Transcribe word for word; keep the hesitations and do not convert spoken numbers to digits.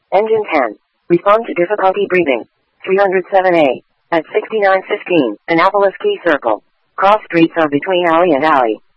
Engine ten. Respond to difficulty breathing. three oh seven A. At sixty-nine fifteen, Annapolis Key Circle. Cross streets are between alley and alley.